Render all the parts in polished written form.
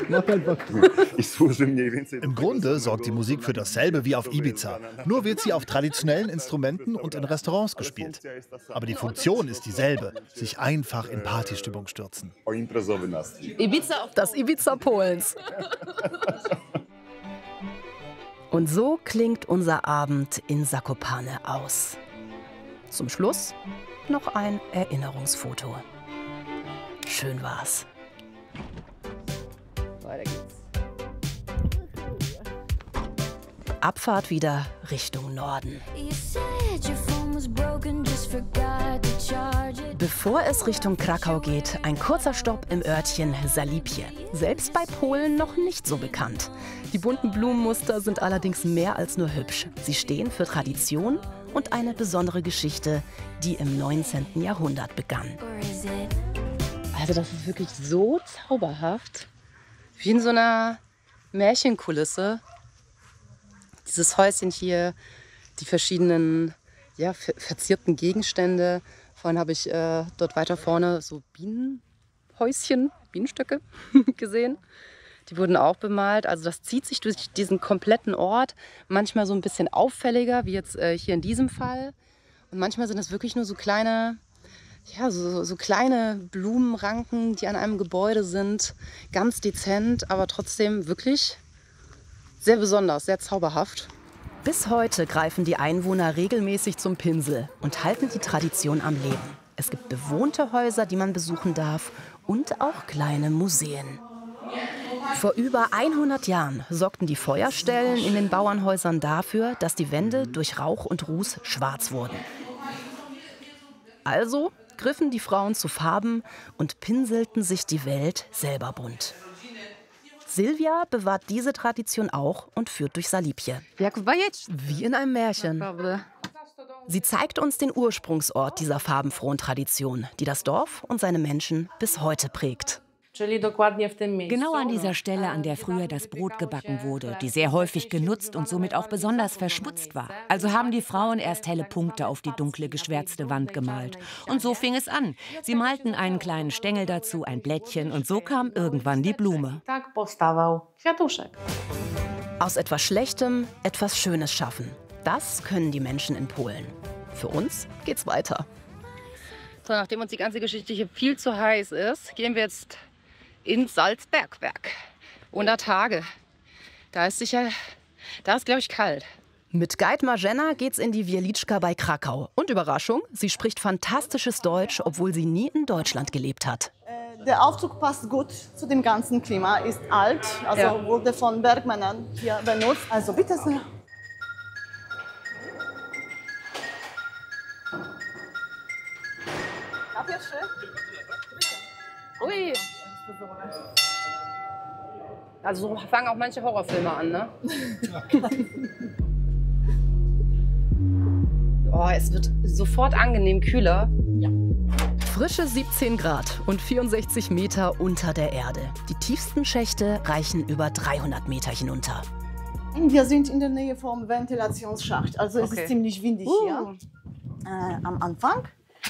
Im Grunde sorgt die Musik für dasselbe wie auf Ibiza. Nur wird sie auf traditionellen Instrumenten und in Restaurants gespielt. Aber die Funktion ist dieselbe, sich einfach in Partystimmung stürzen. Das Ibiza Polens. Und so klingt unser Abend in Zakopane aus. Zum Schluss noch ein Erinnerungsfoto. Schön war's. Weiter geht's. Abfahrt wieder Richtung Norden. Bevor es Richtung Krakau geht, ein kurzer Stopp im Örtchen Zalipje. Selbst bei Polen noch nicht so bekannt. Die bunten Blumenmuster sind allerdings mehr als nur hübsch. Sie stehen für Tradition und eine besondere Geschichte, die im 19. Jahrhundert begann. Also das ist wirklich so zauberhaft, wie in so einer Märchenkulisse. Dieses Häuschen hier, die verschiedenen verzierten Gegenstände. Vorhin habe ich dort weiter vorne so Bienenhäuschen, Bienenstöcke gesehen. Die wurden auch bemalt. Also das zieht sich durch diesen kompletten Ort. Manchmal so ein bisschen auffälliger, wie jetzt hier in diesem Fall. Und manchmal sind das wirklich nur so kleine, so kleine Blumenranken, die an einem Gebäude sind. Ganz dezent, aber trotzdem wirklich sehr besonders, sehr zauberhaft. Bis heute greifen die Einwohner regelmäßig zum Pinsel und halten die Tradition am Leben. Es gibt bewohnte Häuser, die man besuchen darf, und auch kleine Museen. Vor über 100 Jahren sorgten die Feuerstellen in den Bauernhäusern dafür, dass die Wände durch Rauch und Ruß schwarz wurden. Also griffen die Frauen zu Farben und pinselten sich die Welt selber bunt. Silvia bewahrt diese Tradition auch und führt durch Zalipje. Wie in einem Märchen. Sie zeigt uns den Ursprungsort dieser farbenfrohen Tradition, die das Dorf und seine Menschen bis heute prägt. Genau an dieser Stelle, an der früher das Brot gebacken wurde, die sehr häufig genutzt und somit auch besonders verschmutzt war. Also haben die Frauen erst helle Punkte auf die dunkle, geschwärzte Wand gemalt. Und so fing es an. Sie malten einen kleinen Stängel dazu, ein Blättchen, und so kam irgendwann die Blume. Aus etwas Schlechtem etwas Schönes schaffen. Das können die Menschen in Polen. Für uns geht's weiter. So, nachdem uns die ganze Geschichte hier viel zu heiß ist, gehen wir jetzt ins Salzbergwerk. 100 Tage. Da ist, glaube ich, kalt. Mit Guide Marzena geht's in die Wieliczka bei Krakau. Und Überraschung, sie spricht fantastisches Deutsch, obwohl sie nie in Deutschland gelebt hat. Der Aufzug passt gut zu dem ganzen Klima, ist alt, also wurde von Bergmännern hier benutzt. Also bitte sehr. Ui. Also so fangen auch manche Horrorfilme an, ne? Oh, es wird sofort angenehm kühler. Ja. Frische 17 Grad und 64 Meter unter der Erde. Die tiefsten Schächte reichen über 300 Meter hinunter. Wir sind in der Nähe vom Ventilationsschacht, also es ist ziemlich windig hier am Anfang.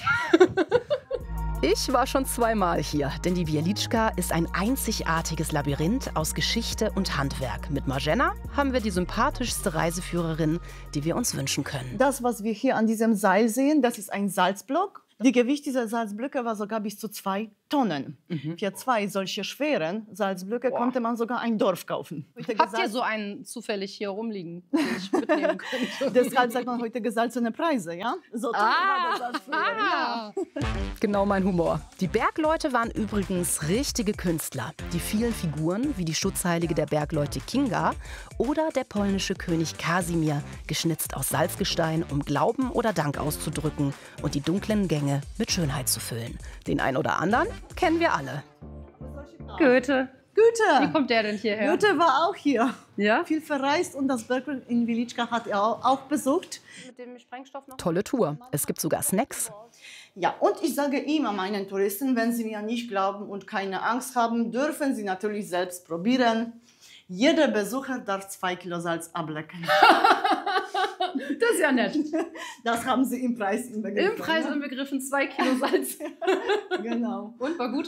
Ich war schon zweimal hier, denn die Wieliczka ist ein einzigartiges Labyrinth aus Geschichte und Handwerk. Mit Marzena haben wir die sympathischste Reiseführerin, die wir uns wünschen können. Das, was wir hier an diesem Seil sehen, das ist ein Salzblock. Die Gewicht dieser Salzblöcke war sogar bis zu 2 Tonnen. Für 2 solche schweren Salzblöcke konnte man sogar ein Dorf kaufen. Habt ihr so einen zufällig hier rumliegen, den ich mitnehmen könnte? Deshalb sagt man heute gesalzene Preise, ja? So war das als früher, ja. Genau mein Humor. Die Bergleute waren übrigens richtige Künstler. Die vielen Figuren, wie die Schutzheilige der Bergleute Kinga oder der polnische König Kasimir, geschnitzt aus Salzgestein, um Glauben oder Dank auszudrücken und die dunklen Gänge mit Schönheit zu füllen. Den einen oder anderen kennen wir alle. Goethe. Wie kommt der denn hierher? Goethe war auch hier. Ja? Viel verreist und das Bergwerk in Wieliczka hat er auch besucht. Mit dem Sprengstoff noch? Tolle Tour. Es gibt sogar Snacks. Ja, und ich sage immer meinen Touristen, wenn sie mir nicht glauben und keine Angst haben, dürfen sie natürlich selbst probieren. Jeder Besucher darf 2 Kilo Salz ablecken. Das ist ja nett. Das haben sie im Preis inbegriffen. Im Preis inbegriffen 2 Kilo Salz. Genau. Und, war gut?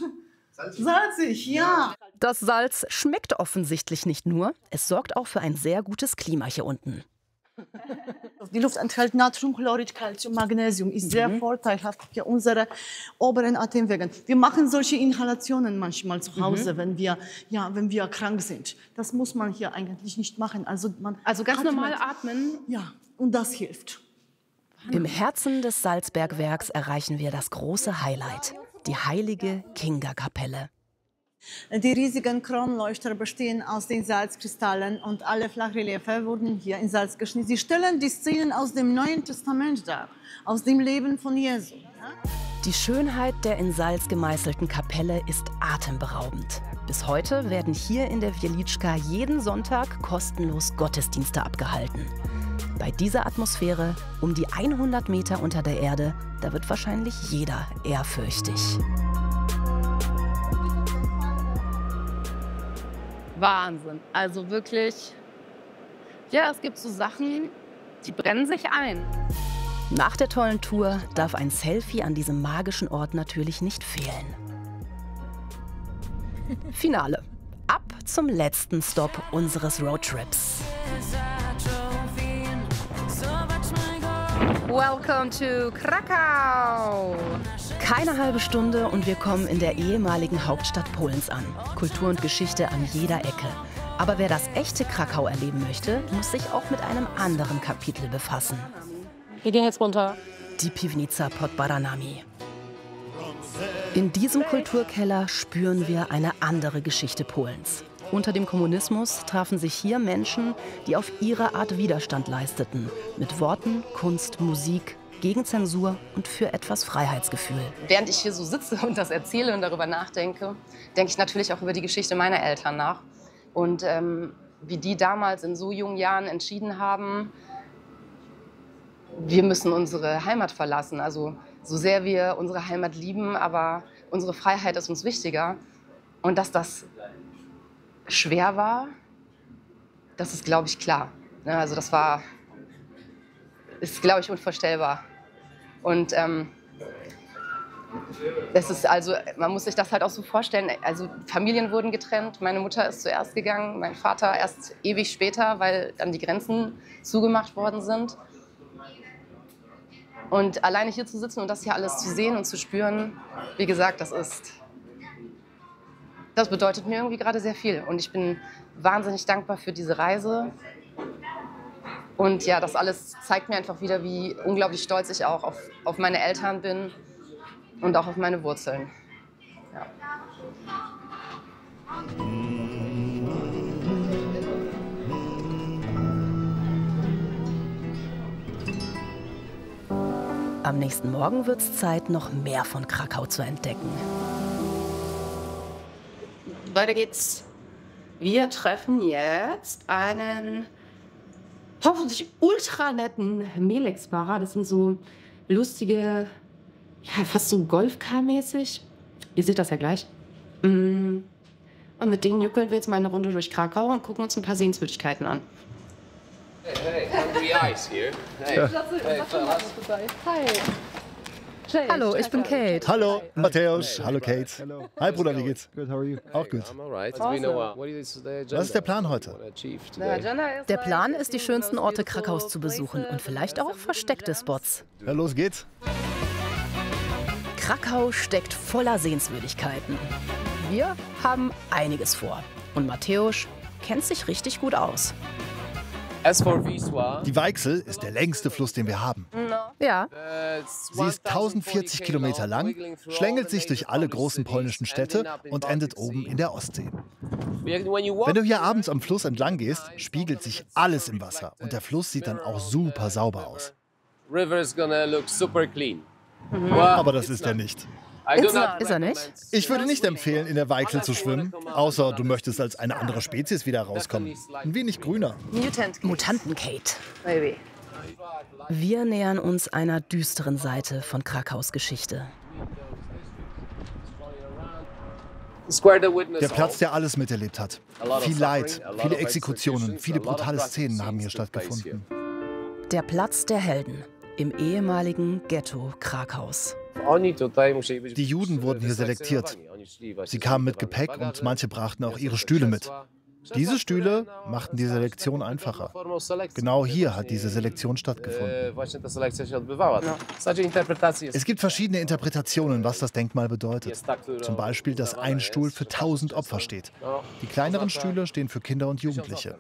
Salzig, ja. Das Salz schmeckt offensichtlich nicht nur, es sorgt auch für ein sehr gutes Klima hier unten. Die Luft enthält Natriumchlorid, Calcium, Magnesium, ist sehr vorteilhaft für unsere oberen Atemwege. Wir machen solche Inhalationen manchmal zu Hause, wenn wir krank sind. Das muss man hier eigentlich nicht machen. Also ganz normal atmen? Ja, und das hilft. Im Herzen des Salzbergwerks erreichen wir das große Highlight, die heilige Kinga-Kapelle. Die riesigen Kronleuchter bestehen aus den Salzkristallen und alle Flachreliefe wurden hier in Salz geschnitten. Sie stellen die Szenen aus dem Neuen Testament dar, aus dem Leben von Jesu. Die Schönheit der in Salz gemeißelten Kapelle ist atemberaubend. Bis heute werden hier in der Wieliczka jeden Sonntag kostenlos Gottesdienste abgehalten. Bei dieser Atmosphäre, um die 100 Meter unter der Erde, da wird wahrscheinlich jeder ehrfürchtig. Wahnsinn. Also wirklich, ja, es gibt so Sachen, die brennen sich ein. Nach der tollen Tour darf ein Selfie an diesem magischen Ort natürlich nicht fehlen. Finale. Ab zum letzten Stopp unseres Roadtrips. Welcome to Krakau! Keine halbe Stunde und wir kommen in der ehemaligen Hauptstadt Polens an. Kultur und Geschichte an jeder Ecke. Aber wer das echte Krakau erleben möchte, muss sich auch mit einem anderen Kapitel befassen. Wir gehen jetzt runter. Die Piwnica pod Baranami. In diesem Kulturkeller spüren wir eine andere Geschichte Polens. Unter dem Kommunismus trafen sich hier Menschen, die auf ihre Art Widerstand leisteten. Mit Worten, Kunst, Musik, gegen Zensur und für etwas Freiheitsgefühl. Während ich hier so sitze und das erzähle und darüber nachdenke, denke ich natürlich auch über die Geschichte meiner Eltern nach. Und wie die damals in so jungen Jahren entschieden haben, wir müssen unsere Heimat verlassen. Also so sehr wir unsere Heimat lieben, aber unsere Freiheit ist uns wichtiger. Und dass das schwer war, das ist, glaube ich, klar. Also das ist, glaube ich, unvorstellbar. Und das ist also, man muss sich das halt auch so vorstellen. Also Familien wurden getrennt. Meine Mutter ist zuerst gegangen, mein Vater erst ewig später, weil dann die Grenzen zugemacht worden sind. Und alleine hier zu sitzen und das hier alles zu sehen und zu spüren, wie gesagt, das bedeutet mir irgendwie gerade sehr viel. Und ich bin wahnsinnig dankbar für diese Reise. Und ja, das alles zeigt mir einfach wieder, wie unglaublich stolz ich auch auf meine Eltern bin und auch auf meine Wurzeln. Ja. Am nächsten Morgen wird es Zeit, noch mehr von Krakau zu entdecken. Weiter geht's. Wir treffen jetzt einen hoffentlich ultra netten Melex-Fahrer. Das sind so lustige, ja, fast so Golfcar-mäßig. Ihr seht das ja gleich. Und mit denen juckeln wir jetzt mal eine Runde durch Krakau und gucken uns ein paar Sehenswürdigkeiten an. Hey, hungry eyes here. Hey. Hi. Hallo, ich bin Kate. Hallo, Matthäus. Hallo, Kate. Hi, Bruder, wie geht's? Good, how are you? Auch gut. Was ist der Plan heute? Der Plan ist, die schönsten Orte Krakaus zu besuchen und vielleicht auch versteckte Spots. Ja, los geht's. Krakau steckt voller Sehenswürdigkeiten. Wir haben einiges vor. Und Matthäus kennt sich richtig gut aus. Die Weichsel ist der längste Fluss, den wir haben. Ja. Sie ist 1040 Kilometer lang, schlängelt sich durch alle großen polnischen Städte und endet oben in der Ostsee. Wenn du hier abends am Fluss entlang gehst, spiegelt sich alles im Wasser und der Fluss sieht dann auch super sauber aus. Aber das ist er nicht. Ist er nicht? Ich würde nicht empfehlen, in der Weichsel zu schwimmen, außer du möchtest als eine andere Spezies wieder rauskommen. Ein wenig grüner. Mutanten-Kate. Wir nähern uns einer düsteren Seite von Krakaus Geschichte. Der Platz, der alles miterlebt hat. Viel Leid, viele Exekutionen, viele brutale Szenen haben hier stattgefunden. Der Platz der Helden im ehemaligen Ghetto Krakaus. Die Juden wurden hier selektiert. Sie kamen mit Gepäck und manche brachten auch ihre Stühle mit. Diese Stühle machten die Selektion einfacher. Genau hier hat diese Selektion stattgefunden. Es gibt verschiedene Interpretationen, was das Denkmal bedeutet. Zum Beispiel, dass ein Stuhl für 1000 Opfer steht. Die kleineren Stühle stehen für Kinder und Jugendliche.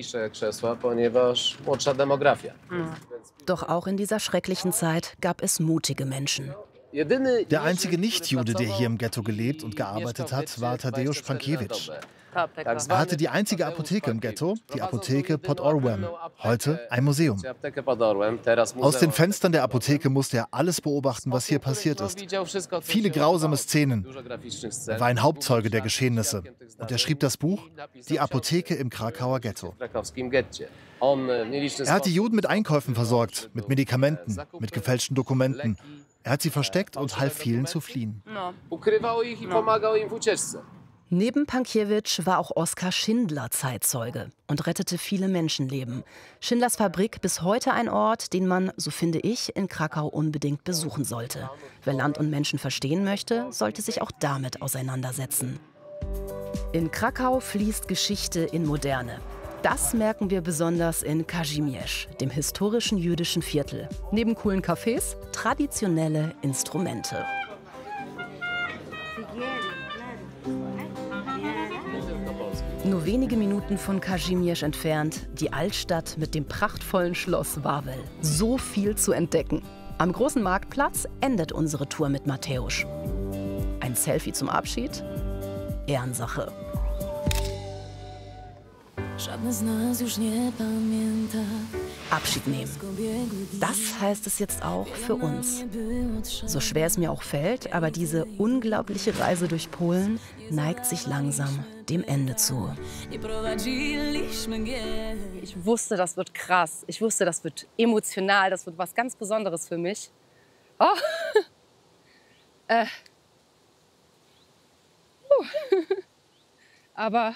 Doch auch in dieser schrecklichen Zeit gab es mutige Menschen. Der einzige Nicht-Jude, der hier im Ghetto gelebt und gearbeitet hat, war Tadeusz Pankiewicz. Er hatte die einzige Apotheke im Ghetto, die Apotheke Pod Orwem, heute ein Museum. Aus den Fenstern der Apotheke musste er alles beobachten, was hier passiert ist. Viele grausame Szenen. Er war ein Hauptzeuge der Geschehnisse und er schrieb das Buch Die Apotheke im Krakauer Ghetto. Er hat die Juden mit Einkäufen versorgt, mit Medikamenten, mit gefälschten Dokumenten. Er hat sie versteckt und half vielen zu fliehen. Neben Pankiewicz war auch Oskar Schindler Zeitzeuge und rettete viele Menschenleben. Schindlers Fabrik bis heute ein Ort, den man, so finde ich, in Krakau unbedingt besuchen sollte. Wer Land und Menschen verstehen möchte, sollte sich auch damit auseinandersetzen. In Krakau fließt Geschichte in Moderne. Das merken wir besonders in Kazimierz, dem historischen jüdischen Viertel. Neben coolen Cafés traditionelle Instrumente. Nur wenige Minuten von Kazimierz entfernt, die Altstadt mit dem prachtvollen Schloss Wawel. So viel zu entdecken. Am großen Marktplatz endet unsere Tour mit Mateusz. Ein Selfie zum Abschied? Ehrensache. Abschied nehmen. Das heißt es jetzt auch für uns. So schwer es mir auch fällt, aber diese unglaubliche Reise durch Polen neigt sich langsam dem Ende zu. Ich wusste, das wird krass. Ich wusste, das wird emotional. Das wird was ganz Besonderes für mich. Oh. Aber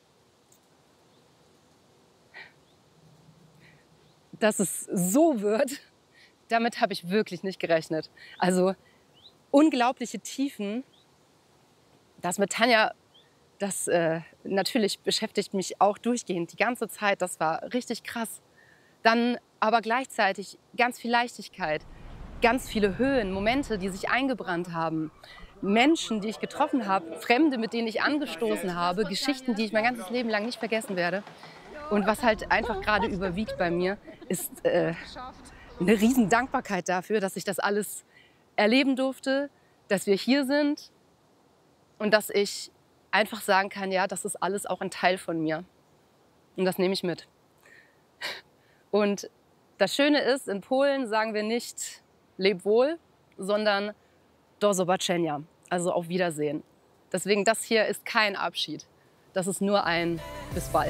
dass es so wird, damit habe ich wirklich nicht gerechnet. Also unglaubliche Tiefen. Das mit Tanja, das natürlich beschäftigt mich auch durchgehend die ganze Zeit. Das war richtig krass. Dann aber gleichzeitig ganz viel Leichtigkeit, ganz viele Höhen, Momente, die sich eingebrannt haben. Menschen, die ich getroffen habe, Fremde, mit denen ich angestoßen habe, Geschichten, die ich mein ganzes Leben lang nicht vergessen werde. Und was halt einfach gerade überwiegt bei mir, ist eine riesen Dankbarkeit dafür, dass ich das alles erleben durfte, dass wir hier sind und dass ich einfach sagen kann, ja, das ist alles auch ein Teil von mir. Und das nehme ich mit. Und das Schöne ist, in Polen sagen wir nicht leb wohl, sondern do zobaczenia, also auf Wiedersehen. Deswegen, das hier ist kein Abschied. Das ist nur ein bis bald.